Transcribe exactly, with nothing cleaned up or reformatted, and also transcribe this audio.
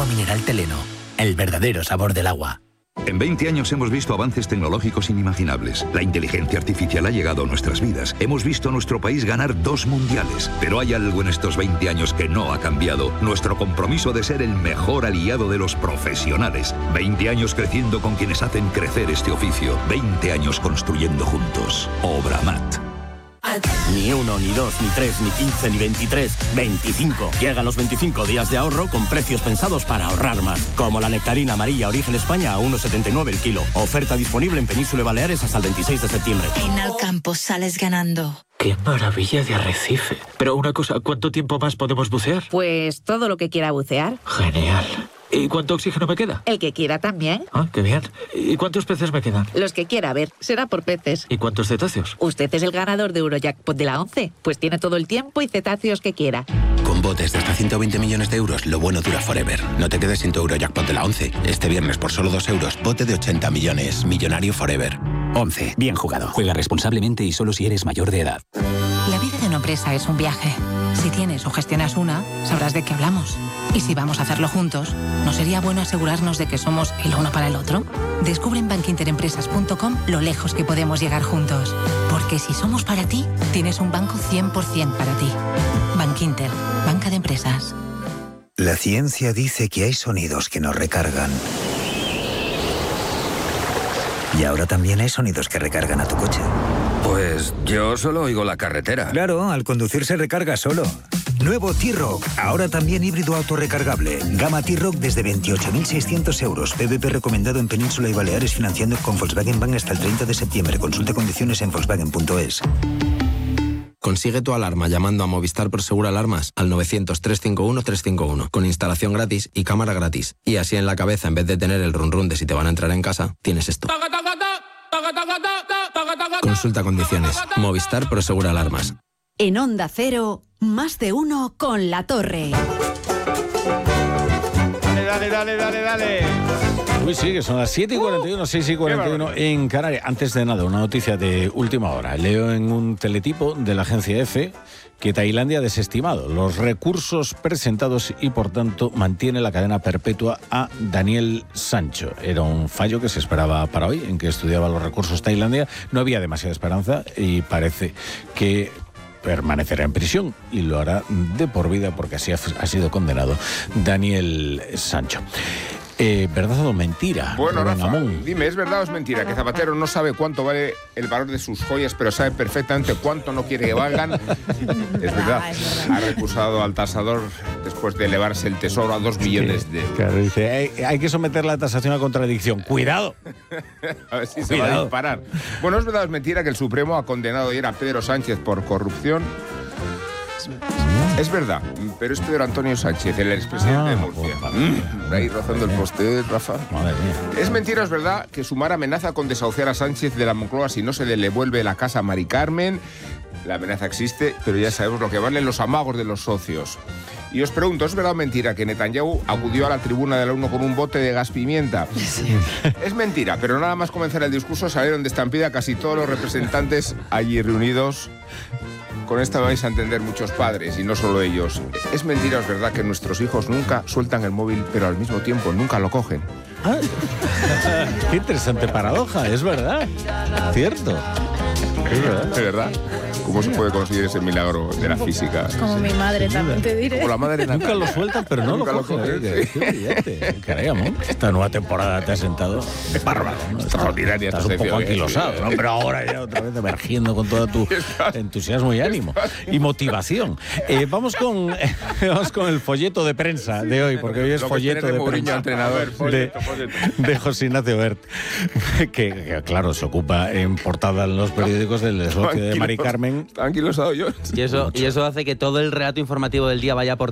Agua mineral Teleno, el verdadero sabor del agua. En veinte años hemos visto avances tecnológicos inimaginables. La inteligencia artificial ha llegado a nuestras vidas. Hemos visto a nuestro país ganar dos mundiales. Pero hay algo en estos veinte años que no ha cambiado. Nuestro compromiso de ser el mejor aliado de los profesionales. veinte años creciendo con quienes hacen crecer este oficio. veinte años construyendo juntos. Obramat. Ni uno, ni dos, ni tres, ni quince, ni veintitrés, veinticinco. Llegan los veinticinco días de ahorro con precios pensados para ahorrar más. Como la nectarina amarilla Origen España a uno setenta y nueve el kilo. Oferta disponible en Península y Baleares hasta el veintiséis de septiembre. En Alcampo sales ganando. ¡Qué maravilla de arrecife! Pero una cosa, ¿cuánto tiempo más podemos bucear? Pues todo lo que quiera bucear. Genial. ¿Y cuánto oxígeno me queda? El que quiera también. Ah, qué bien. ¿Y cuántos peces me quedan? Los que quiera, a ver, será por peces. ¿Y cuántos cetáceos? Usted es el ganador de Eurojackpot de la once, pues tiene todo el tiempo y cetáceos que quiera. Con botes de hasta ciento veinte millones de euros, lo bueno dura forever. No te quedes sin tu Eurojackpot de la once. Este viernes por solo dos euros, bote de ochenta millones. Millonario forever. once. Bien jugado. Juega responsablemente y solo si eres mayor de edad. La vida de una empresa es un viaje. Si tienes o gestionas una, sabrás de qué hablamos. Y si vamos a hacerlo juntos, ¿no sería bueno asegurarnos de que somos el uno para el otro? Descubre en bankinterempresas punto com lo lejos que podemos llegar juntos. Porque si somos para ti, tienes un banco cien por ciento para ti. Bankinter, banca de empresas. La ciencia dice que hay sonidos que nos recargan. Y ahora también hay sonidos que recargan a tu coche. Pues yo solo oigo la carretera. Claro, al conducir se recarga solo. Nuevo T-Roc, ahora también híbrido autorrecargable. Gama T-Roc desde veintiocho mil seiscientos euros. P V P recomendado en Península y Baleares, financiando con Volkswagen Bank hasta el treinta de septiembre. Consulta condiciones en volkswagen punto es. Consigue tu alarma llamando a Movistar Prosegur Alarmas al novecientos, trescientos cincuenta y uno, trescientos cincuenta y uno, con instalación gratis y cámara gratis. Y así en la cabeza, en vez de tener el run run de si te van a entrar en casa, tienes esto. Consulta condiciones. Movistar Prosegur Alarmas. En Onda Cero, más de uno con La Torre. Dale, dale, dale, dale, dale. Uy, sí, que son las siete y cuarenta y uno, seis y cuarenta y uno en Canarias. Antes de nada, una noticia de última hora. Leo en un teletipo de la agencia EFE que Tailandia ha desestimado los recursos presentados y, por tanto, mantiene la cadena perpetua a Daniel Sancho. Era un fallo que se esperaba para hoy, en que estudiaba los recursos Tailandia. No había demasiada esperanza y parece que permanecerá en prisión y lo hará de por vida porque así ha, ha sido condenado Daniel Sancho. Eh, ¿Verdad o mentira? Bueno, Rafa, dime, ¿es verdad o es mentira que Zapatero no sabe cuánto vale el valor de sus joyas, pero sabe perfectamente cuánto no quiere que valgan? Es verdad. Ha recusado al tasador después de elevarse el tesoro a dos millones de euros. Claro, dice, hay, hay que someter la tasación a contradicción. ¡Cuidado! A ver si se Cuidado. va a disparar. Bueno, ¿es verdad o es mentira que el Supremo ha condenado ayer a Pedro Sánchez por corrupción? Es verdad, pero es Pedro Antonio Sánchez, el expresidente ah, de Murcia. Pues, mm, ahí rozando el poste, Rafa. Madre mía. Es mentira, es verdad, que Sumar amenaza con desahuciar a Sánchez de la Moncloa si no se le devuelve la casa a Mari Carmen. La amenaza existe, pero ya sabemos lo que valen los amagos de los socios. Y os pregunto, ¿es verdad o mentira que Netanyahu acudió a la tribuna de la ONU con un bote de gas pimienta? Sí. Es mentira, pero nada más comenzar el discurso salieron de estampida casi todos los representantes allí reunidos. Con esta vais a entender muchos padres, y no solo ellos. Es mentira, es verdad, que nuestros hijos nunca sueltan el móvil, pero al mismo tiempo nunca lo cogen. Ah, qué interesante paradoja, es verdad. Cierto. Es verdad. Es verdad. ¿Cómo se puede conseguir ese milagro de la física? Como mi madre también te diré. Como la madre nunca natal. lo sueltan, pero no nunca lo cogen. ¿Eh? Sí. Caray, amor. Esta nueva temporada te ha sentado bárbaro. ¿No? Extraordinaria. Estás un poco anquilosado, ¿no? Pero ahora ya otra vez emergiendo con todo tu entusiasmo y ánimo y motivación. Eh, vamos con eh, vamos con el folleto de prensa de hoy, porque hoy es folleto de, de prensa entrenador, folleto, de, folleto. de José Ignacio Bert, que, que claro se ocupa en portada en los periódicos del desboque de Mari Carmen. Tranquilosado yo. Y eso, y eso hace que todo el relato informativo del día vaya por